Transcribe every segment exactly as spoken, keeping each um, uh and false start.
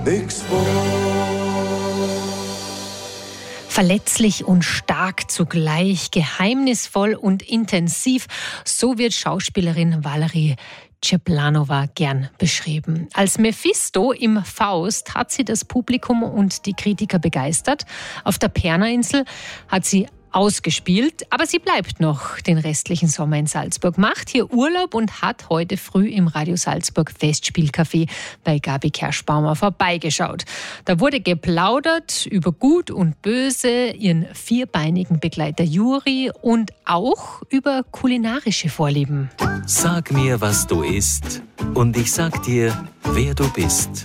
Verletzlich und stark zugleich, geheimnisvoll und intensiv, so wird Schauspielerin Valerie Ceplanova gern beschrieben. Als Mephisto im Faust hat sie das Publikum und die Kritiker begeistert. Auf der Perna-Insel hat sie ausgespielt, aber sie bleibt noch den restlichen Sommer in Salzburg, macht hier Urlaub und hat heute früh im Radio Salzburg Festspielcafé bei Gabi Kerschbaumer vorbeigeschaut. Da wurde geplaudert über Gut und Böse, ihren vierbeinigen Begleiter Juri und auch über kulinarische Vorlieben. Sag mir, was du isst, und ich sag dir, wer du bist.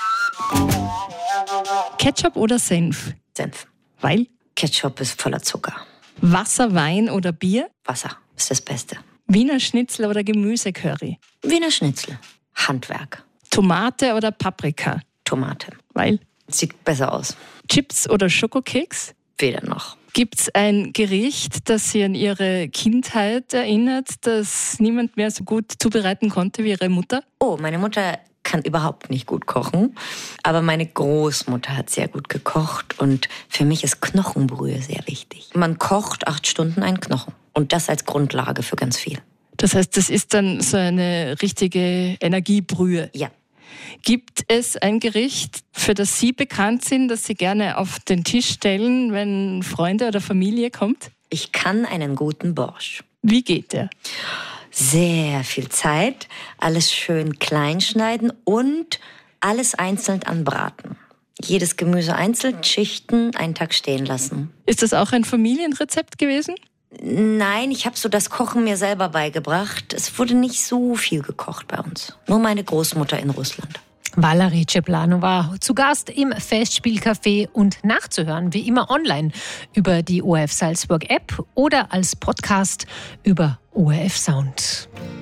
Ketchup oder Senf? Senf. Weil? Ketchup ist voller Zucker. Wasser, Wein oder Bier? Wasser ist das Beste. Wiener Schnitzel oder Gemüsecurry? Wiener Schnitzel. Handwerk. Tomate oder Paprika? Tomate. Weil? Sieht besser aus. Chips oder Schokokeks? Weder noch. Gibt's ein Gericht, das Sie an Ihre Kindheit erinnert, das niemand mehr so gut zubereiten konnte wie Ihre Mutter? Oh, meine Mutter kann überhaupt nicht gut kochen, aber meine Großmutter hat sehr gut gekocht und für mich ist Knochenbrühe sehr wichtig. Man kocht acht Stunden einen Knochen und das als Grundlage für ganz viel. Das heißt, das ist dann so eine richtige Energiebrühe? Ja. Gibt es ein Gericht, für das Sie bekannt sind, das Sie gerne auf den Tisch stellen, wenn Freunde oder Familie kommt? Ich kann einen guten Borsch. Wie geht der? Sehr viel Zeit, alles schön klein schneiden und alles einzeln anbraten. Jedes Gemüse einzeln schichten, einen Tag stehen lassen. Ist das auch ein Familienrezept gewesen? Nein, ich habe so das Kochen mir selber beigebracht. Es wurde nicht so viel gekocht bei uns. Nur meine Großmutter in Russland. Valerie Ceplanova zu Gast im Festspielcafé und nachzuhören wie immer online über die O R F Salzburg App oder als Podcast über O R F Sound.